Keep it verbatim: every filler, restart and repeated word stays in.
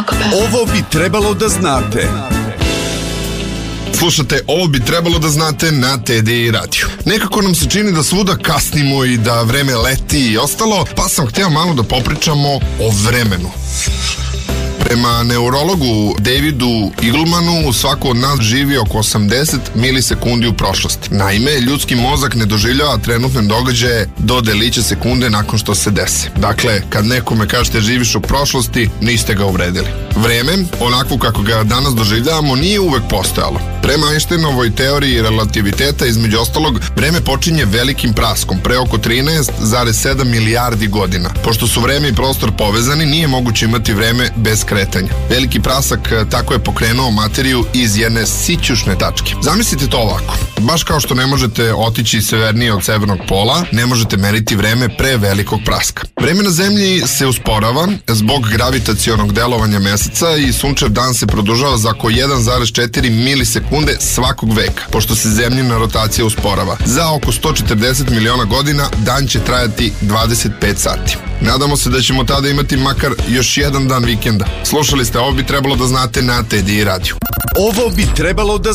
Ovo bi trebalo da znate. Slušate, ovo bi trebalo da znate na T D I radiju. Nekako nam se čini da svuda kasnimo i da vreme leti i ostalo, pa sam hteo malo da popričamo o vremenu. Prema neurologu Davidu Eaglemanu, svako od nas živi oko osamdeset milisekundi u prošlosti. Naime, ljudski mozak ne doživljava trenutne događaje do delića sekunde nakon što se dese. Dakle, kad nekome kažete živiš u prošlosti, niste ga uvredili. Vreme, onako kako ga danas doživljavamo, nije uvek postojalo. Prema Einsteinovoj teoriji relativiteta, između ostalog, vreme počinje velikim praskom, pre oko trinaest zarez sedam milijardi godina. Pošto su vreme i prostor povezani, nije moguće imati vreme bez kretanja. Veliki prasak tako je pokrenuo materiju iz jedne sićušne tačke. Zamislite to ovako. Baš kao što ne možete otići severnije od severnog pola, ne možete meriti vreme pre velikog praska. Vreme na zemlji se usporava zbog gravitacionog delovanja meseca i sunčev dan se produžava za oko jedan zarez četiri milisekunde svakog veka, pošto se zemljina rotacija usporava. Za oko sto četrdeset miliona godina dan će trajati dvadeset pet sati. Nadamo se da ćemo tada imati makar još jedan dan vikenda. Slušali ste, ovo bi trebalo da znate na T D I radiju. Ovo bi trebalo da